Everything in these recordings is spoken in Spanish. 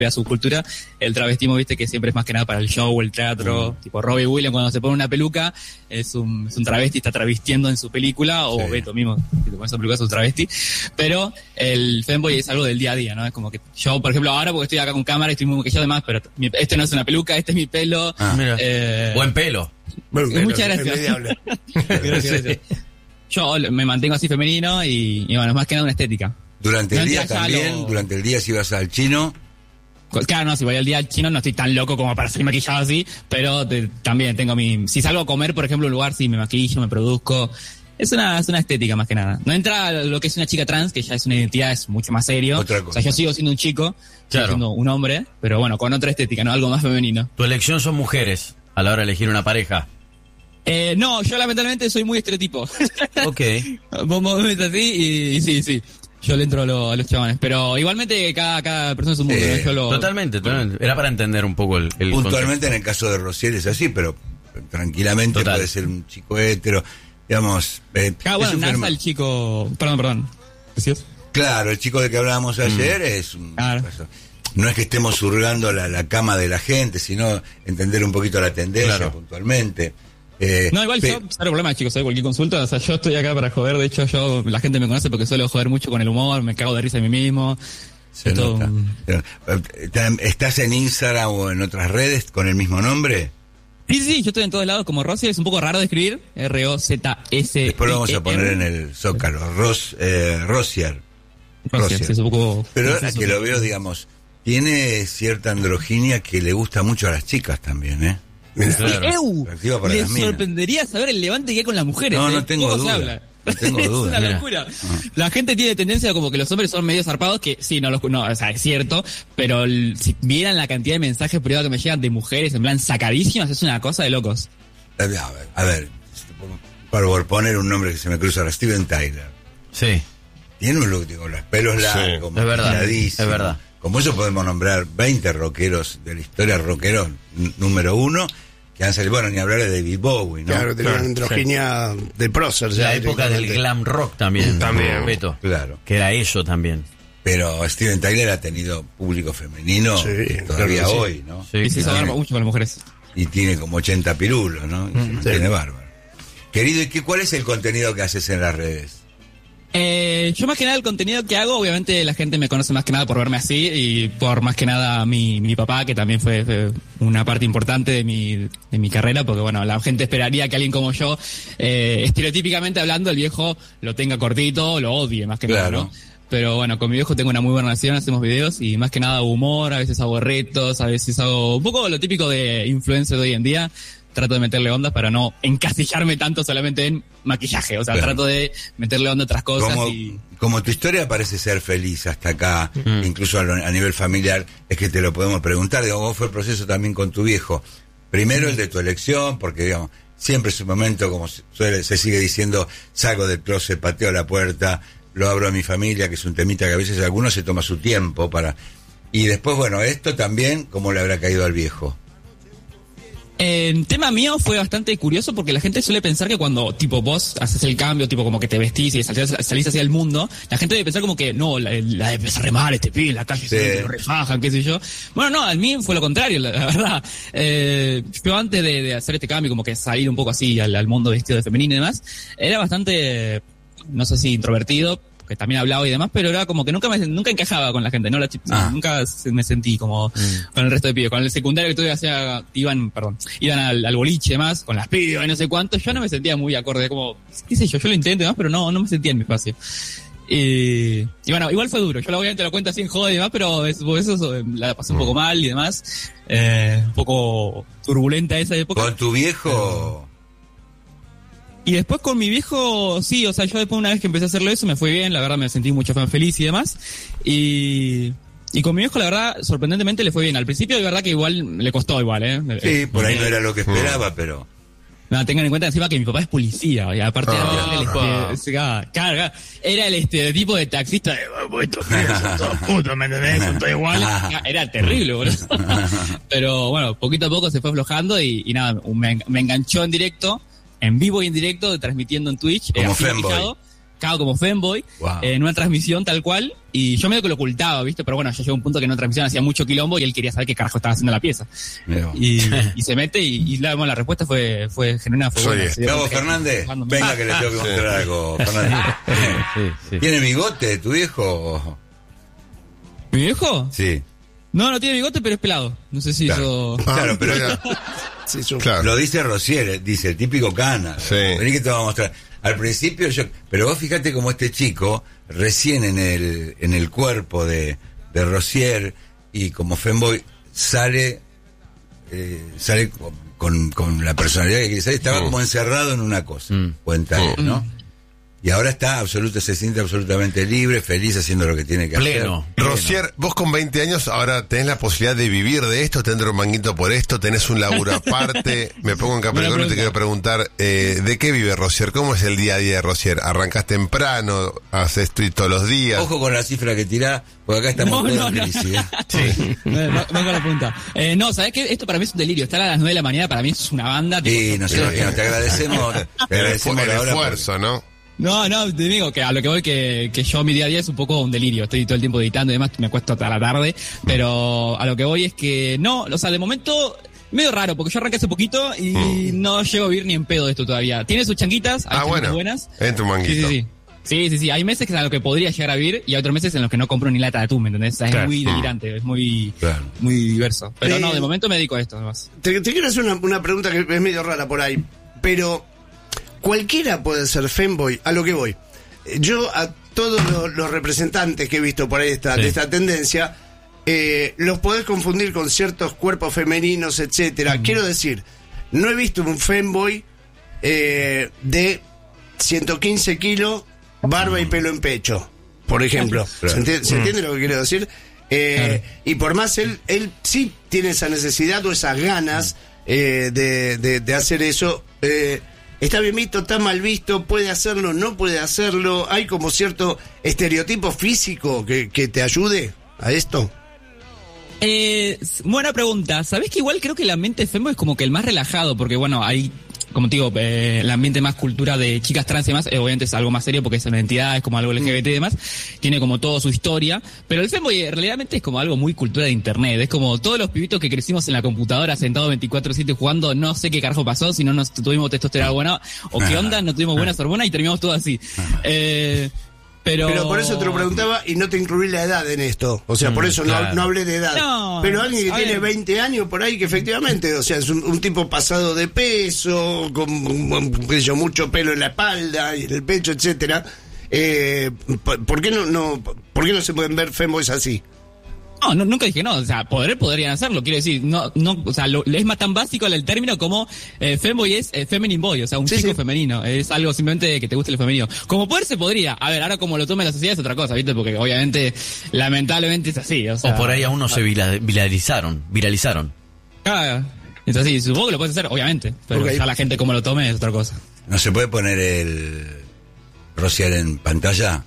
subcultura, el travestismo, viste, que siempre es más que nada para el show, el teatro, tipo Robbie Williams cuando se pone una peluca, es un travesti, está travestiendo en su película, o Beto mismo, si te pones esa peluca es un travesti, pero el femboy es algo del día a día, ¿no? Es como que yo, por ejemplo, ahora porque estoy acá con cámara, estoy muy maquillado además, pero este no es una peluca, este es mi pelo. Mira. Buen pelo. Muchas gracias. Gracias. Yo me mantengo así femenino y bueno, es más que nada una estética. Durante el día también, durante el día si vas al chino. Claro, no, si voy al día al chino no estoy tan loco como para salir maquillado así, pero también tengo si salgo a comer, por ejemplo, en un lugar, sí me maquillo, me produzco. Es una estética más que nada. No entra lo que es una chica trans, que ya es una identidad, es mucho más serio. Otra cosa. O sea, yo sigo siendo un chico, sigo siendo un hombre, pero bueno, con otra estética, ¿no? Algo más femenino. Tu elección son mujeres a la hora de elegir una pareja. No, yo lamentablemente soy muy estereotipo. Ok. Vos me ves así y sí. Yo le entro a los chabones. Pero igualmente cada persona es un mundo. ¿no? Totalmente. Era para entender un poco el puntualmente concepto. En el caso de Rociel es así, pero tranquilamente puede ser un chico hétero. Digamos. Bueno, NASA el chico. Perdón. ¿Decías? Claro, el chico del que hablábamos ayer es un caso. No es que estemos hurgando la cama de la gente, sino entender un poquito la tendencia puntualmente. No, igual yo, cero problema, chicos, hay cualquier consulta, o sea, yo estoy acá para joder, de hecho la gente me conoce porque suelo joder mucho con el humor, me cago de risa a mí mismo. Se nota. ¿Estás en Instagram o en otras redes con el mismo nombre? Sí, yo estoy en todos lados como Rosier, es un poco raro de escribir, R-O-Z-S. Después lo vamos a poner en el Zócalo, Rosier. Sí, es un poco... Pero ahora que lo veo, digamos, tiene cierta androginia que le gusta mucho a las chicas también, ¿eh? Claro. Les sorprendería saber el levante que hay con las mujeres. No tengo duda. No tengo duda. Es una locura. La gente tiene tendencia como que los hombres son medio zarpados, que sí, o sea, es cierto, pero si vieran la cantidad de mensajes privados que me llegan de mujeres en plan sacadísimas, es una cosa de locos. A ver, por poner un nombre que se me cruza ahora, Steven Tyler. Sí. Tiene un look con los pelos largos, es verdad. Como eso podemos nombrar 20 rockeros de la historia, rockeros número uno, que han salido, ni hablar de David Bowie, ¿no? Claro, tenía una androginia de prócer. La época del glam rock también. Beto. Claro. Que era eso también. Pero Steven Tyler ha tenido público femenino todavía hoy, ¿no? Sí, se agarra mucho con las mujeres. Y tiene como 80 pirulos, ¿no? Y se mantiene bárbaro. Querido, ¿y cuál es el contenido que haces en las redes? Yo más que nada el contenido que hago, obviamente la gente me conoce más que nada por verme así y por más que nada mi papá, que también fue una parte importante de mi carrera, porque bueno, la gente esperaría que alguien como yo, estereotípicamente hablando, el viejo lo tenga cortito, lo odie más que nada, ¿no? Pero bueno, con mi viejo tengo una muy buena relación, hacemos videos y más que nada humor, a veces hago retos, a veces hago un poco lo típico de influencer de hoy en día. Trato de meterle ondas para no encasillarme tanto solamente en maquillaje. O sea, trato de meterle onda a otras cosas. Como tu historia parece ser feliz hasta acá, incluso a nivel familiar, es que te lo podemos preguntar. Digo, ¿cómo fue el proceso también con tu viejo? Primero el de tu elección, porque digamos, siempre es un momento, como se sigue diciendo, salgo del closet, pateo la puerta, lo abro a mi familia, que es un temita que a veces alguno se toma su tiempo para... Y después, bueno, esto también, ¿cómo le habrá caído al viejo? El tema mío fue bastante curioso porque la gente suele pensar que cuando tipo vos haces el cambio, tipo como que te vestís y salís hacia el mundo, la gente debe pensar como que no, la de empezar re mal este pibe en la calle, se lo refajan, qué sé yo. Bueno, no, a mí fue lo contrario, la verdad. Yo antes de hacer este cambio, como que salir un poco así al mundo vestido de femenino y demás, era bastante, no sé si introvertido, que también hablaba y demás, pero era como que nunca encajaba con la gente, ¿no? Nunca me sentí como con el resto de pibes. Con el secundario que tuve, iban al boliche y demás, con las pibas y no sé cuánto, yo no me sentía muy acorde, como, qué sé yo lo intenté y demás, pero no me sentía en mi espacio. Y bueno, igual fue duro, yo obviamente lo cuento así en joda y demás, pero eso la pasé un poco mal y demás, un poco turbulenta esa época. ¿Con tu viejo? Y después con mi viejo, sí, o sea, yo después una vez que empecé a hacerlo eso me fue bien, la verdad me sentí mucho feliz y demás. Y con mi viejo, la verdad, sorprendentemente le fue bien. Al principio, de verdad que igual le costó igual, Sí, por ahí no era lo que esperaba, pero... No, tengan en cuenta encima que mi papá es policía, y aparte era el estereotipo de taxista de estos pibes son todos putos, ¿me entendés? Son todos iguales. Era terrible, boludo. Pero bueno, poquito a poco se fue aflojando y nada, me enganchó en directo. En vivo y en directo, transmitiendo en Twitch. Como Femboy. claro, como fanboy, en una transmisión tal cual, y yo medio que lo ocultaba, ¿viste? Pero bueno, ya llegó un punto que en una transmisión hacía mucho quilombo y él quería saber qué carajo estaba haciendo la pieza. Y se mete y la respuesta fue genuina. Gabo Fernández, venga que le tengo que mostrar algo, Fernández. Sí. ¿Tiene bigote tu viejo? ¿Mi viejo? Sí. No tiene bigote, pero es pelado. No sé si eso... Claro, pero Claro. lo dice Rosier, dice el típico cana. Sí. Vení que te voy a mostrar. Al principio pero vos fíjate cómo este chico, recién en el cuerpo de Rosier y como fanboy, sale con la personalidad que quiere salir, estaba como encerrado en una cosa, cuenta él, ¿no? Y ahora se siente absolutamente libre, feliz haciendo lo que tiene que hacer. Rosier, vos con 20 años ahora tenés la posibilidad de vivir de esto, tener un manguito por esto, tenés un laburo aparte. Me pongo en Capricornio y te quiero preguntar, ¿de qué vive Rosier? ¿Cómo es el día a día de Rosier? ¿Arrancás temprano? ¿Haces esto todos los días? Ojo con la cifra que tirás, porque acá estamos todos en crisis. No con la punta. No, ¿sabés qué? Esto para mí es un delirio. Estar a las 9 de la mañana para mí es una banda. Sí, no sé, te agradecemos. El esfuerzo, ¿no? No, te digo que a lo que voy que yo mi día a día es un poco un delirio. Estoy todo el tiempo editando y demás, me acuesto hasta la tarde, pero a lo que voy es que no, o sea, de momento medio raro, porque yo arranqué hace poquito y no llego a vivir ni en pedo de esto todavía. Tiene sus changuitas, hay changuitas buenas. Entra un manguito. Sí. Hay meses que a lo que podría llegar a vivir y hay otros meses en los que no compro ni lata de atún, ¿me entendés? O sea, es muy delirante, es muy diverso. Pero no, de momento me dedico a esto, además. Te quiero hacer una pregunta que es medio rara por ahí, pero cualquiera puede ser fanboy, a lo que voy. Yo a todos los representantes que he visto por ahí de esta tendencia, los podés confundir con ciertos cuerpos femeninos, etcétera. Quiero decir, no he visto un fanboy de 115 kilos, barba y pelo en pecho, por ejemplo. ¿Se entiende lo que quiero decir? Y por más él sí tiene esa necesidad o esas ganas de hacer eso. ¿Está bien visto? ¿Está mal visto? ¿Puede hacerlo? ¿No puede hacerlo? ¿Hay como cierto estereotipo físico que te ayude a esto? Buena pregunta. ¿Sabés que igual creo que el ambiente fanboy es como que el más relajado? Porque bueno, hay, como te digo, el ambiente más cultura de chicas trans y demás, obviamente es algo más serio porque es una entidad, es como algo LGBT y demás, tiene como toda su historia, pero el fanboy realmente es como algo muy cultura de internet, es como todos los pibitos que crecimos en la computadora sentados 24/7 jugando, no sé qué carajo pasó, si no nos tuvimos testosterona buena, o qué onda, no tuvimos buenas hormonas y terminamos todo así. Pero por eso te lo preguntaba y no te incluí la edad en esto. O sea, por eso no hablé de edad. Pero alguien que tiene 20 años por ahí, que efectivamente, o sea, es un tipo pasado de peso, con mucho pelo en la espalda y en el pecho, etcétera. ¿Por qué no se pueden ver fanboys así? No, nunca dije no, o sea, podrían hacerlo, quiero decir, no, o sea, es más tan básico el término como femboy es feminine boy, o sea, un chico femenino, es algo simplemente que te guste el femenino. Como poder se podría, a ver, ahora como lo tome la sociedad es otra cosa, ¿viste? Porque obviamente, lamentablemente es así, o sea. O por ahí aún no se viralizaron. Claro, entonces sí, supongo que lo puedes hacer, obviamente, pero ya la gente como lo tome es otra cosa. ¿No se puede poner el Rosier en pantalla?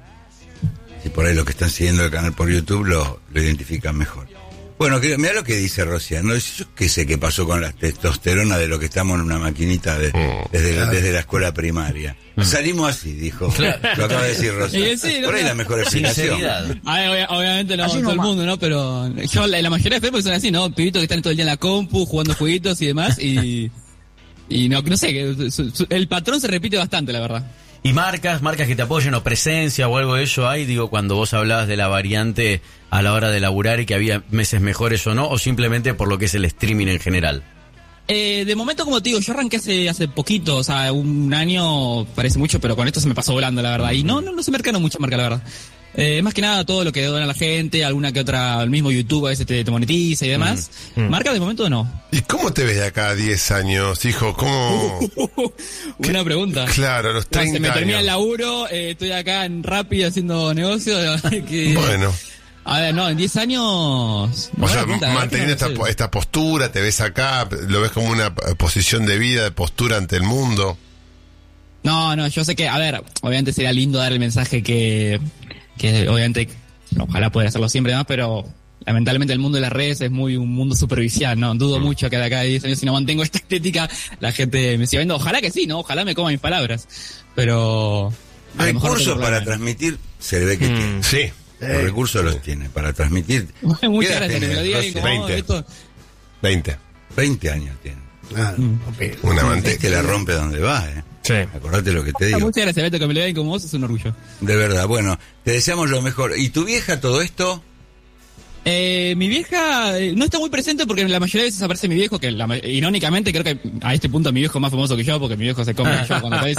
Y por ahí los que están siguiendo el canal por YouTube lo identifican mejor. Bueno, mira lo que dice Rosier, ¿no? Yo qué sé qué pasó con la testosterona de lo que estamos en una maquinita desde la escuela primaria. Salimos así, dijo. Lo acaba de decir Rosier. Por ahí la mejor explicación. A ver, obviamente no todo el mundo, ¿no? Pero la mayoría de fanboys son así, ¿no? Pibitos que están todo el día en la compu, jugando jueguitos y demás, y no sé, el patrón se repite bastante, la verdad. ¿Y marcas que te apoyen o presencia o algo de ello hay? Digo, cuando vos hablabas de la variante a la hora de laburar y que había meses mejores o no, o simplemente por lo que es el streaming en general. De momento, como te digo, yo arranqué hace poquito, o sea, un año parece mucho, pero con esto se me pasó volando, la verdad. Y no se me mercaron mucha marca, la verdad. Más que nada todo lo que dona la gente, alguna que otra, el mismo YouTube a veces te monetiza y demás. Marca de momento no. ¿Y cómo te ves de acá a 10 años, hijo? ¿Cómo? Buena pregunta. Claro, a los 30 se me termina años. el laburo, estoy acá en Rappi haciendo negocio. Bueno. A ver, no, en 10 años... O sea, manteniendo esta postura, te ves acá, lo ves como una posición de vida, de postura ante el mundo. No, yo sé que, a ver, obviamente sería lindo dar el mensaje que obviamente, ojalá pueda hacerlo siempre más, pero lamentablemente el mundo de las redes es un mundo superficial, ¿no? Dudo mucho que de acá a 10 años, si no mantengo esta estética, la gente me siga viendo. Ojalá que sí, ¿no? Ojalá me coma mis palabras. Pero a lo mejor Recursos tengo para problemas. transmitir, se le ve que tiene. Sí. Los recursos los tiene para transmitir. ¿Qué Muchas edad gracias, que me lo tenés, digan Rosy? como 20. esto. 20. 20 años tiene. Ah, ok. Una Es amante. que la rompe donde va, Sí. Acordate lo que te digo. Muchas gracias, Beto, que me lo digan como vos, es un orgullo. De verdad, bueno, te deseamos lo mejor. ¿Y tu vieja todo esto? Mi vieja no está muy presente porque la mayoría de veces aparece mi viejo, que irónicamente creo que a este punto mi viejo es más famoso que yo, porque mi viejo se come yo cuando aparece.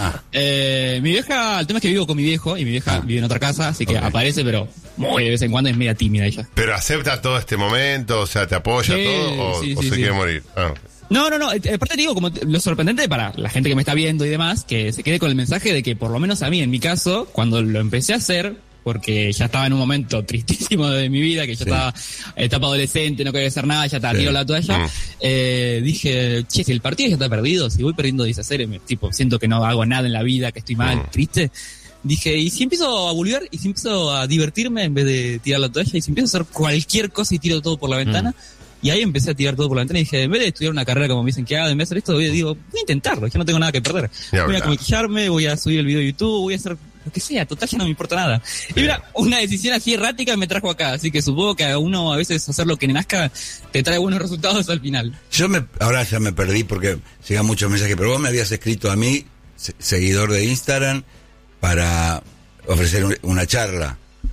Mi vieja, el tema es que vivo con mi viejo y mi vieja vive en otra casa, así que aparece, pero muy de vez en cuando, es media tímida ella. ¿Pero acepta todo este momento? O sea, ¿te apoya Sí, todo? ¿O, sí, o sí, se sí. quiere morir? Ah. No, aparte digo, como lo sorprendente para la gente que me está viendo y demás, que se quede con el mensaje de que por lo menos a mí, en mi caso, cuando lo empecé a hacer, porque ya estaba en un momento tristísimo de mi vida, que ya estaba etapa adolescente, no quería hacer nada, ya estaba tiro la toalla, dije, che, si el partido ya está perdido, si voy perdiendo 10-0, tipo, siento que no hago nada en la vida, que estoy mal, triste, dije, ¿y si empiezo a volver? ¿Y si empiezo a divertirme en vez de tirar la toalla? ¿Y si empiezo a hacer cualquier cosa y tiro todo por la ventana? Y ahí empecé a tirar todo por la ventana y dije, en vez de estudiar una carrera como me dicen que haga, en vez de hacer esto, voy a intentarlo, ya no tengo nada que perder. Voy a maquillarme, voy a subir el video de YouTube, voy a hacer lo que sea, total ya no me importa nada. Y mira, una decisión así errática me trajo acá, así que supongo que a uno a veces hacer lo que le nazca te trae buenos resultados al final. Ahora ya me perdí porque llegan muchos mensajes, pero vos me habías escrito a mí, seguidor de Instagram, para ofrecer una charla.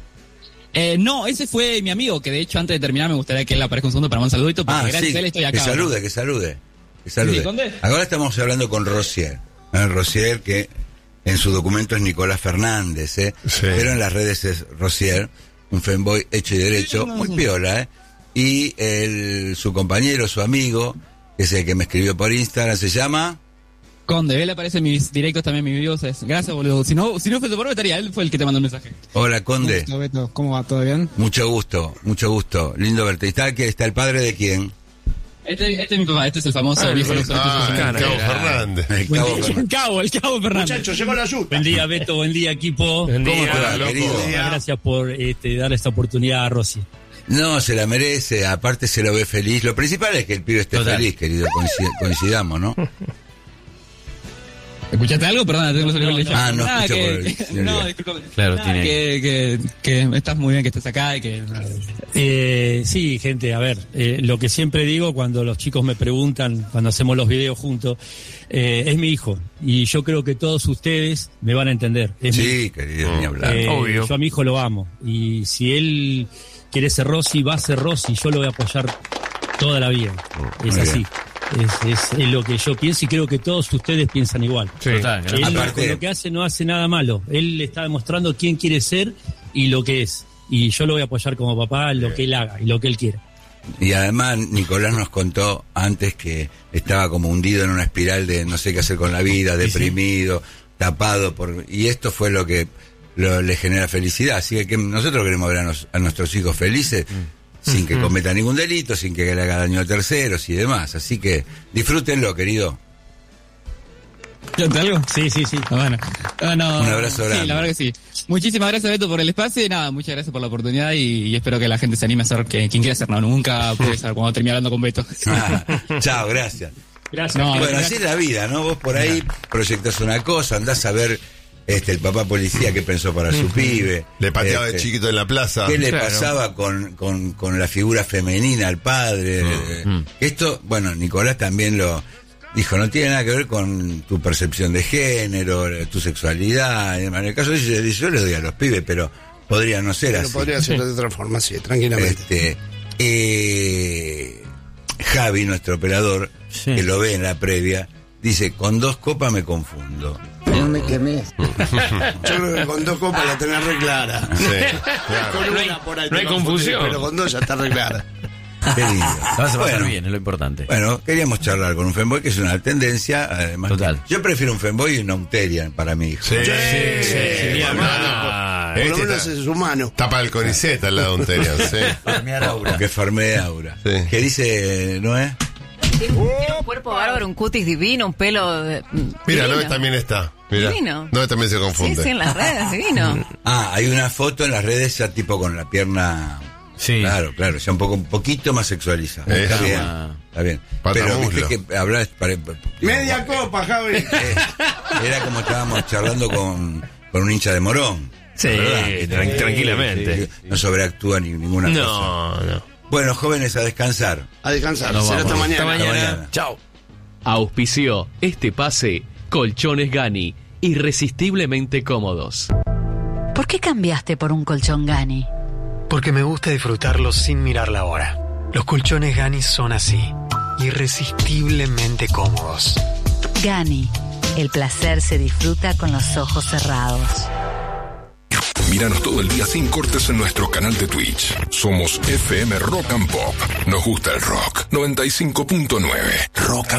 No, ese fue mi amigo, que de hecho antes de terminar me gustaría que él aparezca un segundo para un saludito, porque gracias a él estoy acá. Que salude. Sí, ¿Conde? Ahora estamos hablando con Rosier. Rosier, que en su documento es Nicolás Fernández, pero en las redes es Rosier, un fanboy hecho y derecho, muy piola, Y su compañero, su amigo, que es el que me escribió por Instagram, se llama... Conde, él aparece en mis directos también, mis videos. Gracias, boludo. Si no fuese por vos, estaría él, fue el que te mandó el mensaje. Hola, Conde. Beto, ¿cómo va? ¿Todo bien? Mucho gusto. Lindo verte. ¿Está el padre de quién? Este es mi papá, este es el famoso viejo el Cabo Fernández. El Cabo El Cabo Fernández. Muchachos, llegó la ayuda. Buen día, Beto, buen día, equipo. ¿Cómo estás, loco? querido? Gracias por darle esta oportunidad a Rosy. No, se la merece, aparte se lo ve feliz. Lo principal es que el pibe esté feliz, querido, coincidamos, ¿no? ¿Escuchaste algo? Perdón, tengo los auriculares. No Nada, escucho por el... No, disculpame. Claro, Nada, que estás muy bien que estés acá y que... Sí, gente, a ver, lo que siempre digo cuando los chicos me preguntan, cuando hacemos los videos juntos, es mi hijo. Y yo creo que todos ustedes me van a entender. Sí, querido, ni hablar. Yo a mi hijo lo amo. Y si él quiere ser Rosy, va a ser Rosy. Yo lo voy a apoyar toda la vida. Es Muy así. bien. Es lo que yo pienso y creo que todos ustedes piensan igual. Total, Él Aparte- con lo que hace no hace nada malo. Él está demostrando quién quiere ser y lo que es. Y yo lo voy a apoyar como papá en lo que él haga y lo que él quiera. Y además Nicolás nos contó antes que estaba como hundido en una espiral de no sé qué hacer con la vida, deprimido, tapado y esto fue lo que le genera felicidad. Así que nosotros queremos ver a nuestros hijos felices sin que cometan ningún delito, sin que le haga daño a terceros y demás. Así que disfrútenlo, querido. ¿Te algo? Sí. Bueno, Un abrazo grande. Sí, la verdad que sí. Muchísimas gracias, Beto, por el espacio y nada, muchas gracias por la oportunidad y espero que la gente se anime a hacer quien quiera hacer. No, nunca puede ser cuando termine hablando con Beto. Chao, gracias. Gracias. No, Bueno, así es la vida, ¿no? Vos por ahí proyectás una cosa, andás a ver el papá policía qué pensó para su pibe. Le pateaba de chiquito en la plaza. ¿Qué le pasaba con la figura femenina al padre? Esto, bueno, Nicolás también lo dijo, no tiene nada que ver con tu percepción de género, tu sexualidad. En el caso de ellos, yo les doy a los pibes, pero podría no ser Pero así. podría ser de otra forma, sí, tranquilamente. Javi, nuestro operador, Sí. que lo ve en la previa, dice, con 2 copas me confundo. No me quemé. Yo creo que con 2 copas la tenés re clara. Sí, claro. Con una por ahí no hay te confundís, confusión. pero con 2 ya está re clara. Qué lindo. La vas a pasar Bueno, bien, es lo importante. Bueno, queríamos charlar con un fanboy, que es una tendencia, además. Total. Yo prefiero un fanboy y no un Terrier para mi hijo. Sí. Por lo Este menos es humano. Tapa el CONICET al lado de un Terian, sí. Farmear aura. Que farme aura. Sí. ¿Qué dice Noé? Tiene un cuerpo bárbaro, un cutis divino, un pelo... Mira, divino. Noé también está. Mira. Divino. Noé también se confunde. Sí, en las redes, divino. Hay una foto en las redes ya tipo con la pierna... Sí. Claro, ya un poquito más sexualizada. Eso. Está bien. Está bien. Pero Patamuslo. viste que hablás... Media copa, Javi. Era como estábamos charlando con con un hincha de Morón. Sí, tranquilamente. No sobreactúa ni ninguna cosa. No. Bueno, jóvenes, a descansar. A descansar. Nos Será vamos. hasta mañana. Hasta mañana. Chao. Auspició este pase Colchones Gani, irresistiblemente cómodos. ¿Por qué cambiaste por un colchón Gani? Porque me gusta disfrutarlo sin mirar la hora. Los colchones Gani son así, irresistiblemente cómodos. Gani, el placer se disfruta con los ojos cerrados. Míranos todo el día sin cortes en nuestro canal de Twitch. Somos FM Rock and Pop. Nos gusta el rock. 95.9. Rock and